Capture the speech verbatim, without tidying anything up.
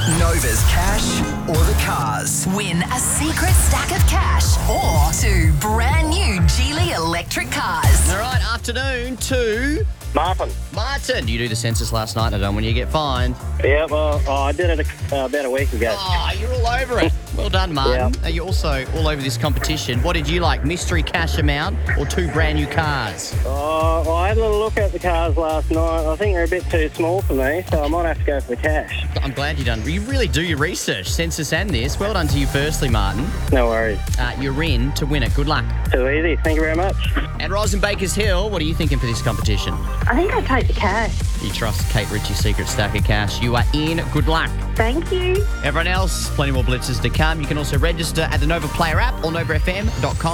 Nova's cash or the cars. Win a secret stack of cash or two brand new Geely electric cars. All right, afternoon to Martin. Martin. You do the census last night. I don't know when you get fined. Yeah, well, oh, I did it a, uh, about a week ago. Oh, you're all over it. Well done, Martin. Yeah. Are you also all over this competition? What did you like, mystery cash amount or two brand new cars? Oh, well, I had a little look at the cars last night. I think they're a bit too small for me, so I might have to go for the cash. I'm glad you done. You really do your research, census and this. Well done to you firstly, Martin. No worries. Uh, you're in to win it. Good luck. Too easy. Thank you very much. And Ros in Bakers Hill, what are you thinking for this competition? I think I'd take the cash. You trust Kate Ritchie's secret stack of cash. You are in. Good luck. Thank you. Everyone else, plenty more blitzes to come. You can also register at the Nova Player app or nova f m dot com.